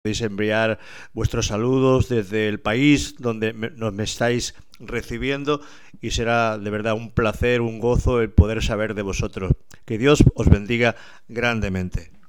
podéis enviar vuestros saludos desde el país donde me estáis recibiendo y será de verdad un placer, un gozo el poder saber de vosotros. Que Dios os bendiga grandemente.